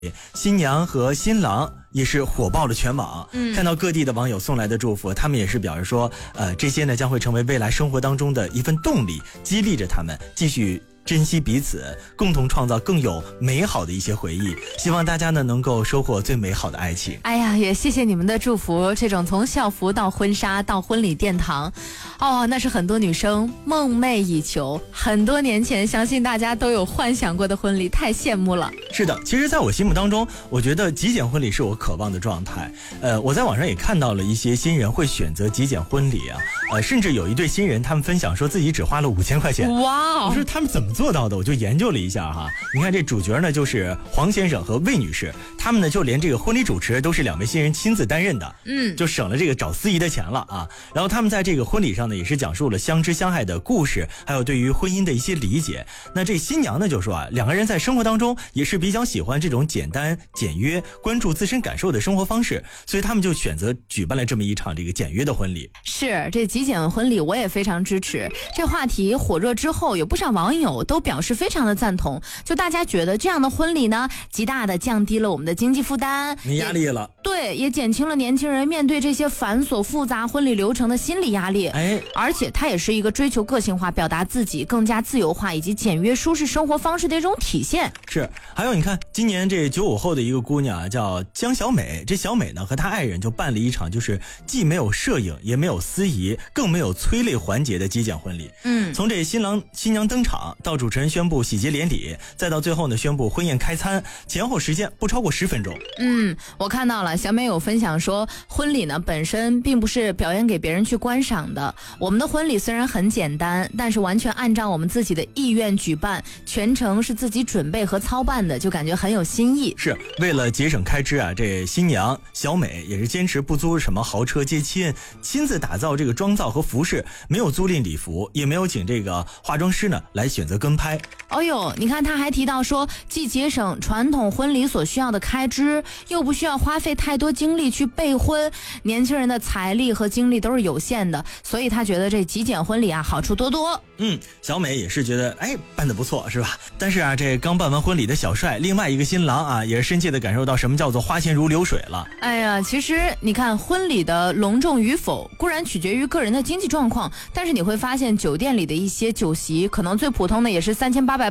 新娘和新郎也是火爆了全网。看到各地的网友送来的祝福，他们也是表示说，这些呢将会成为未来生活当中的一份动力，激励着他们继续珍惜彼此，共同创造更有美好的一些回忆。希望大家呢能够收获最美好的爱情。 哎呀，也谢谢你们的祝福，这种从校服到婚纱到婚礼殿堂，那是很多女生梦寐以求，很多年前相信大家都有幻想过的婚礼，太羡慕了。 是的，其实在我心目当中，我觉得极简婚礼是我渴望的状态。我在网上也看到了一些新人会选择极简婚礼啊，甚至有一对新人他们分享说自己只花了5000块钱。 哇， 我说他们怎么做到的？我就研究了一下哈。你看这主角呢就是黄先生和魏女士，他们呢就连这个婚礼主持都是2位新人亲自担任的，就省了这个找司仪的钱了啊。然后他们在这个婚礼上呢也是讲述了相知相爱的故事，还有对于婚姻的一些理解。那这新娘呢就说2个人在生活当中也是比较喜欢这种简单简约、关注自身感受的生活方式，所以他们就选择举办了这么一场这个简约的婚礼。 是，这极简婚礼我也非常支持。这话题火热之后，有不少网友都表示非常的赞同，就大家觉得这样的婚礼呢，极大的降低了我们的经济负担， 没压力了。 对，也减轻了年轻人面对这些繁琐复杂婚礼流程的心理压力。而且它也是一个追求个性化、表达自己更加自由化以及简约舒适生活方式的一种体现。 是，还有你看，今年这95后的一个姑娘叫江小美，这小美呢和她爱人就办了一场就是既没有摄影也没有司仪更没有催泪环节的极简婚礼。从这新娘登场到主持人宣布喜结连理，再到最后呢宣布婚宴开餐，前后时间不超过10分钟。 我看到了小美有分享说，婚礼呢本身并不是表演给别人去观赏的，我们的婚礼虽然很简单，但是完全按照我们自己的意愿举办，全程是自己准备和操办的，就感觉很有新意。 是为了节省开支啊，这新娘小美也是坚持不租什么豪车接亲，亲自打造这个妆造和服饰，没有租赁礼服，也没有请这个化妆师呢来选择跟拍。 你看他还提到说，既节省传统婚礼所需要的开支，又不需要花费太多精力去备婚，年轻人的财力和精力都是有限的，所以他觉得这极简婚礼啊好处多多。 小美也是觉得办得不错是吧？但是啊，这刚办完婚礼的小帅，另外一个新郎啊，也是深切的感受到什么叫做花钱如流水了。 其实你看婚礼的隆重与否固然取决于个人的经济状况，但是你会发现酒店里的一些酒席可能最普通的也是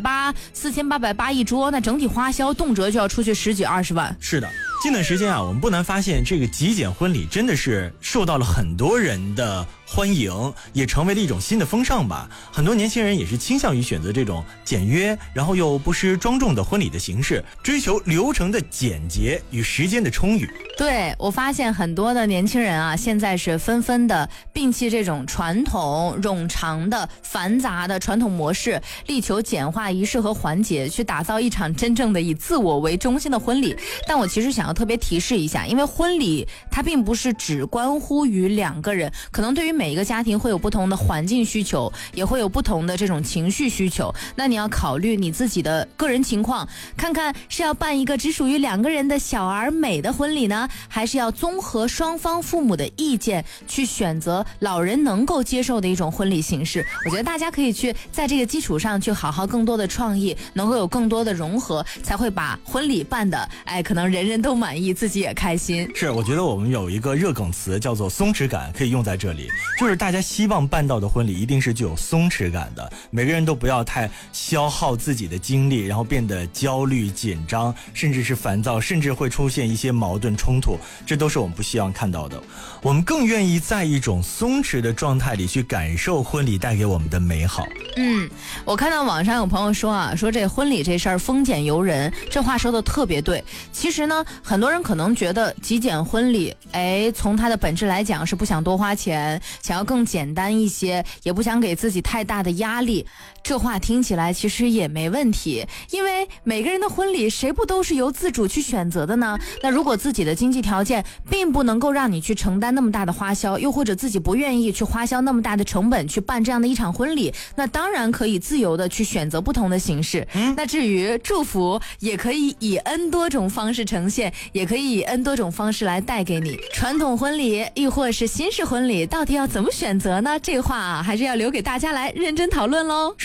3880、4880一桌，那整体花销动辄就要出去10几20万。 是的，近段时间啊，我们不难发现这个极简婚礼真的是受到了很多人的欢迎，也成为了一种新的风尚吧。很多年轻人也是倾向于选择这种简约然后又不失庄重的婚礼的形式，追求流程的简洁与时间的充裕。 对，我发现很多的年轻人啊，现在是纷纷的摒弃这种传统冗长的繁杂的传统模式，力求简化仪式和环节，去打造一场真正的以自我为中心的婚礼。但我其实想要特别提示一下，因为婚礼它并不是只关乎于2个人，可能对于每一个家庭会有不同的环境需求，也会有不同的这种情绪需求，那你要考虑你自己的个人情况，看看是要办一个只属于2个人的小而美的婚礼呢，还是要综合双方父母的意见去选择老人能够接受的一种婚礼形式。我觉得大家可以去在这个基础上去好好更多的创意，能够有更多的融合，才会把婚礼办的可能人人都满意，自己也开心。 是，我觉得我们有一个热梗词叫做松弛感，可以用在这里，就是大家希望办到的婚礼一定是具有松弛感的，每个人都不要太消耗自己的精力，然后变得焦虑紧张，甚至是烦躁，甚至会出现一些矛盾冲突，这都是我们不希望看到的。我们更愿意在一种松弛的状态里去感受婚礼带给我们的美好。 我看到网上有朋友说说这婚礼这事儿丰俭由人，这话说的特别对。其实呢，很多人可能觉得极简婚礼从它的本质来讲是不想多花钱，想要更简单一些，也不想给自己太大的压力。这话听起来其实也没问题，因为每个人的婚礼谁不都是由自主去选择的呢？那如果自己的经济条件并不能够让你去承担那么大的花销，又或者自己不愿意去花销那么大的成本去办这样的一场婚礼，那当然可以自由的去选择不同的形式。那至于祝福，也可以以 N 多种方式呈现，也可以以 N 多种方式来带给你。传统婚礼亦或是新式婚礼，到底要怎么选择呢？这话还是要留给大家来认真讨论咯。 是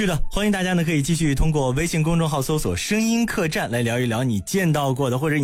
是的，欢迎大家呢可以继续通过微信公众号搜索声音客栈来聊一聊你见到过的或者